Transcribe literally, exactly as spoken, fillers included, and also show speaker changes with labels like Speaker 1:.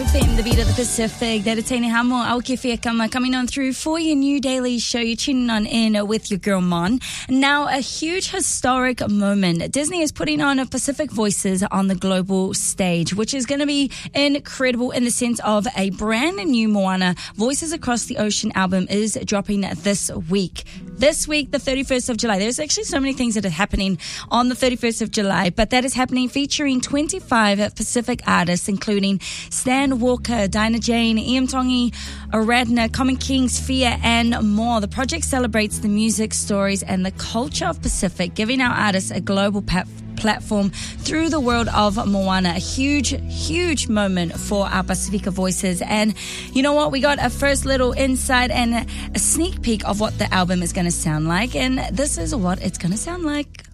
Speaker 1: F M, the beat of the Pacific. That is Tene Hamo, Aoke Whiakama, coming on through for your new daily show. You're tuning on in with your girl Mon. Now, a huge historic moment. Disney is putting on a Pacific Voices on the global stage, which is going to be incredible in the sense of a brand new Moana Voices Across the Ocean album is dropping this week. This week, the thirty-first of July. There's actually so many things that are happening on the thirty-first of July, but that is happening featuring twenty-five Pacific artists, including Stan Walker, Dinah Jane, Iam Tongi, Aradna, Common Kings, Fia, and more. The project celebrates the music, stories, and the culture of Pacific, giving our artists a global pa- platform through the world of Moana. A huge, huge moment for our Pacifica Voices. And you know what? We got a first little insight and a sneak peek of what the album is going to sound like. And this is what it's going to sound like.